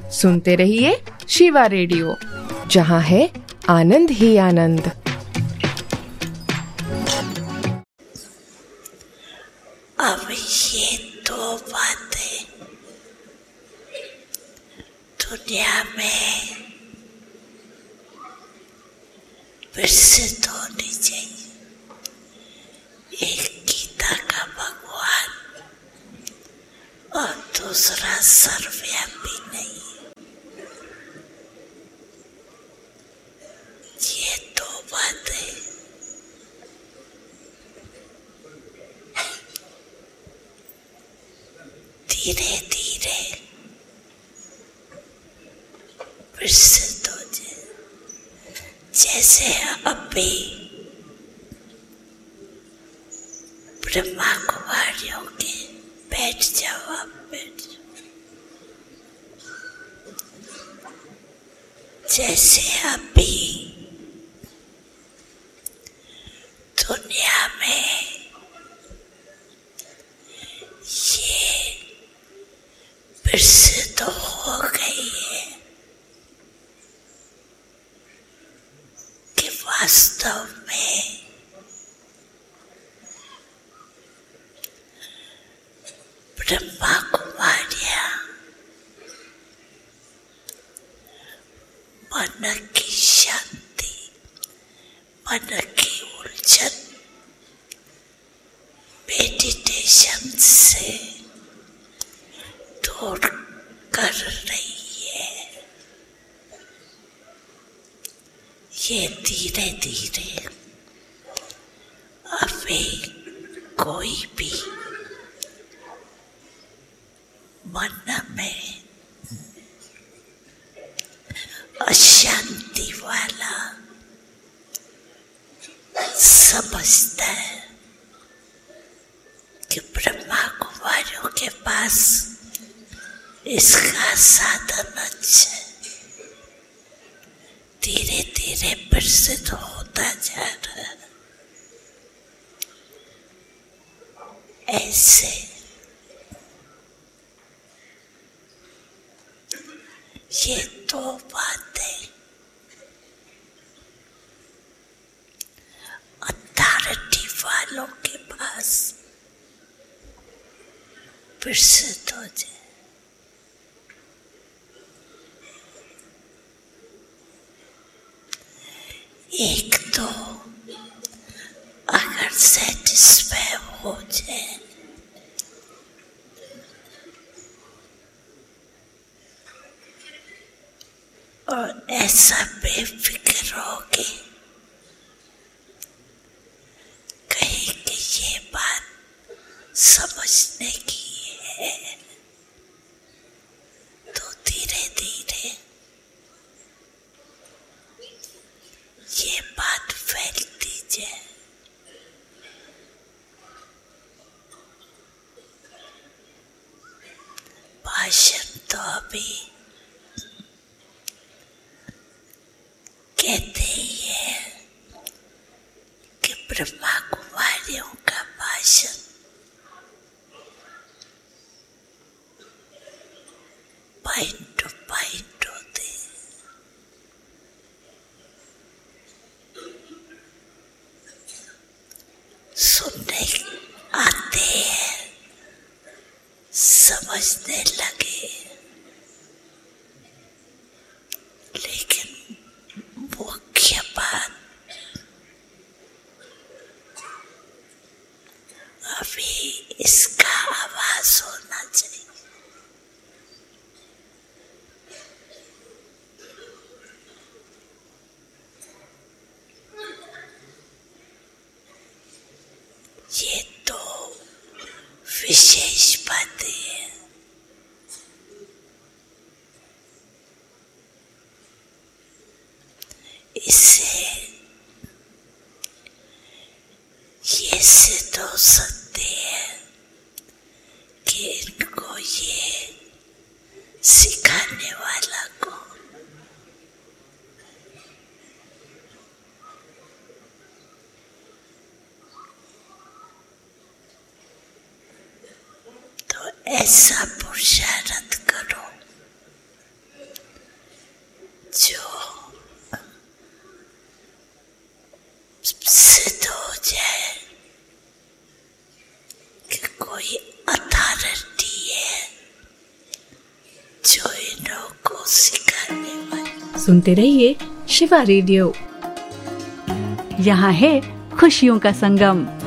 सुनते रहिए शिवा रेडियो, जहाँ है आनंद ही आनंद। अब ये दो बातें दुनिया में प्रसिद्ध होनी चाहिए। एक गीता का भगवान और दूसरा सर्वव्यापी नहीं। ये दो बातें धीरे धीरे प्रसिद्ध हो जाए। जैसे अभी ब्रह्मा कुमारियों के बैठ जाओ, आप बैठ जाओ। जैसे अभी दुनिया में ये प्रसिद्ध हो गई है कि वास्तव में ब्रह्मा कुमारियां मन की शांति, मन की उलझन मेडिटेशन से दूर कर रही है। ये धीरे धीरे अभी कोई भी मन में अशांति वाला समझता है कि ब्रह्मा कुमारियों के पास इसका साधन अच्छा है। धीरे धीरे प्रसिद्ध होता जा रहा है। ऐसे ये दो बातें अथॉरिटी वालों के पास प्रसिद्ध हो जाए। एक तो अगर सेटिस्फाई हो जाए और ऐसा बेफिक्र हो कि कहीं कि ये बात समझने की है, तो धीरे धीरे ये बात फैलती जाए। भाषण तो अभी कहते ही है कि ब्रह्मा कुमारियों का भाषण पॉइंट टू पॉइंट होते हैं। सुनने आते हैं, समझने लगे, लेकिन मुख्य बात अभी इसका आवाज होना चाहिए। ये दो विशेष बातें हैं। इससे ये सिद्ध हो सकते हैं कि इनको ये सिखाने वाला को तो ऐसा पुरुषार्थ करो सिद्ध हो जाए कि कोई अथॉरिटी है जो इन्हों को सिखाने वाली। सुनते रहिए शिवा रेडियो, यहाँ है खुशियों का संगम।